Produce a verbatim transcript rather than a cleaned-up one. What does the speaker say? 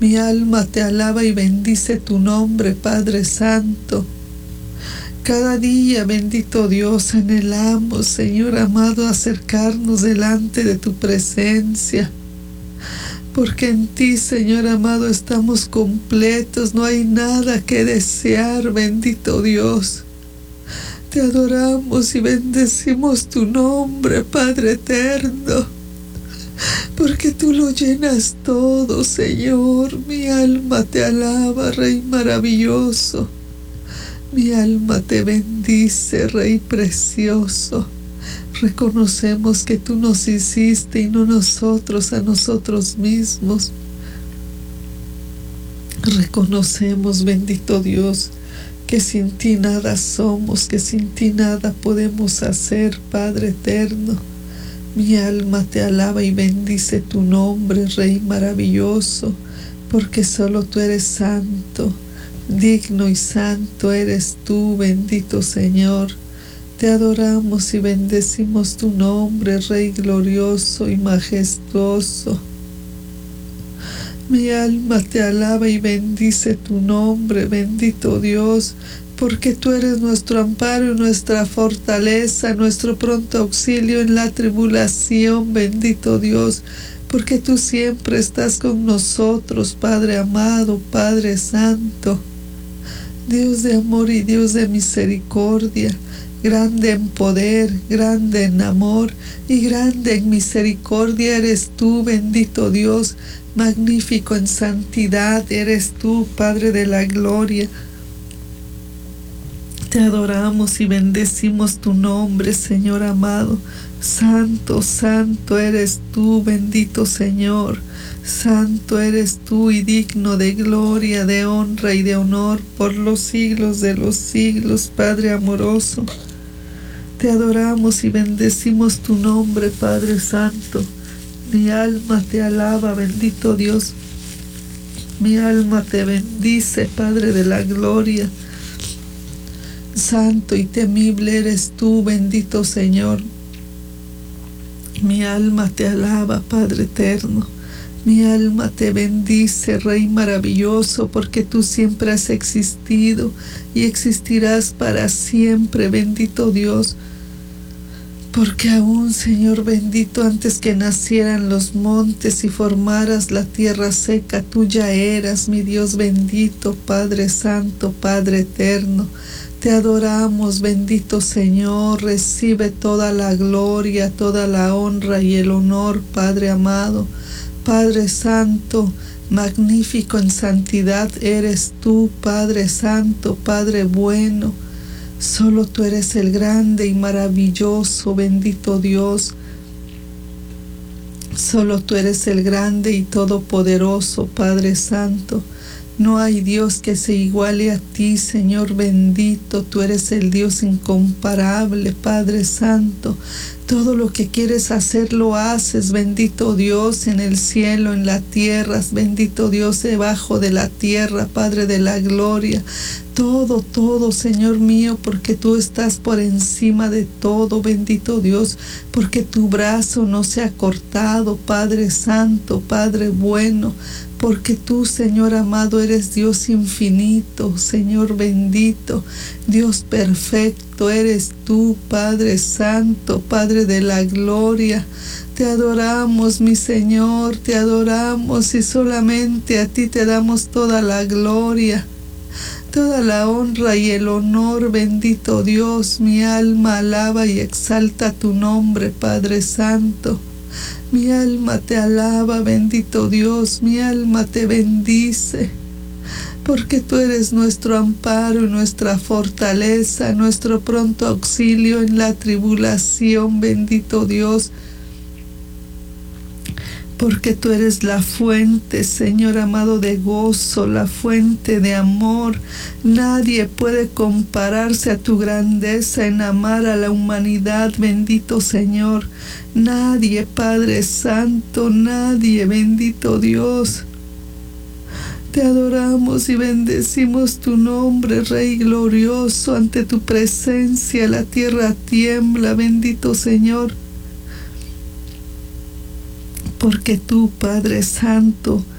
Mi alma te alaba y bendice tu nombre, Padre Santo. Cada día, bendito Dios, anhelamos, Señor amado, acercarnos delante de tu presencia. Porque en ti, Señor amado, estamos completos, no hay nada que desear, bendito Dios. Te adoramos y bendecimos tu nombre, Padre eterno, porque tú lo llenas todo, Señor. Mi alma te alaba, Rey maravilloso. Mi alma te bendice, Rey precioso. Reconocemos que tú nos hiciste y no nosotros a nosotros mismos. Reconocemos, bendito Dios, que sin ti nada somos, que sin ti nada podemos hacer, Padre eterno. Mi alma te alaba y bendice tu nombre, Rey maravilloso, porque solo tú eres santo. Digno y santo eres tú, bendito Señor. Te adoramos y bendecimos tu nombre, Rey glorioso y majestuoso. Mi alma te alaba y bendice tu nombre, bendito Dios, porque tú eres nuestro amparo y nuestra fortaleza, nuestro pronto auxilio en la tribulación, bendito Dios, porque tú siempre estás con nosotros, Padre amado, Padre santo. Dios de amor y Dios de misericordia, grande en poder, grande en amor y grande en misericordia eres tú, bendito Dios, magnífico en santidad eres tú, Padre de la gloria. Te adoramos y bendecimos tu nombre, Señor amado. Santo, santo eres tú, bendito Señor. Santo eres tú y digno de gloria, de honra y de honor por los siglos de los siglos, Padre amoroso. Te adoramos y bendecimos tu nombre, Padre Santo. Mi alma te alaba, bendito Dios. Mi alma te bendice, Padre de la gloria. Santo y temible eres tú, bendito Señor. Mi alma te alaba, Padre eterno. Mi alma te bendice, Rey maravilloso, porque tú siempre has existido y existirás para siempre, bendito Dios. Porque aún, Señor bendito, antes que nacieran los montes y formaras la tierra seca, tú ya eras, mi Dios bendito, Padre santo, Padre eterno. Te adoramos, bendito Señor, recibe toda la gloria, toda la honra y el honor, Padre amado. Padre santo, magnífico en santidad eres tú, Padre santo, Padre bueno. Solo tú eres el grande y maravilloso, bendito Dios. Solo tú eres el grande y todopoderoso, Padre santo. No hay Dios que se iguale a ti, Señor bendito. Tú eres el Dios incomparable, Padre santo. Todo lo que quieres hacer lo haces, bendito Dios, en el cielo, en la tierra, bendito Dios, debajo de la tierra, Padre de la gloria. Todo, todo, Señor mío, porque tú estás por encima de todo, bendito Dios, porque tu brazo no se ha cortado, Padre santo, Padre bueno, porque tú, Señor amado, eres Dios infinito, Señor bendito, Dios perfecto, eres tú, Padre santo, Padre de la gloria. Te adoramos, mi Señor, te adoramos y solamente a ti te damos toda la gloria, toda la honra y el honor, bendito Dios. Mi alma alaba y exalta tu nombre, Padre santo. Mi alma te alaba, bendito Dios, mi alma te bendice, porque tú eres nuestro amparo y nuestra fortaleza, nuestro pronto auxilio en la tribulación, bendito Dios. Porque tú eres la fuente, Señor amado, de gozo, la fuente de amor. Nadie puede compararse a tu grandeza en amar a la humanidad, bendito Señor. Nadie, Padre Santo, nadie, bendito Dios. Te adoramos y bendecimos tu nombre, Rey glorioso. Ante tu presencia la tierra tiembla, bendito Señor. Porque tú, Padre Santo,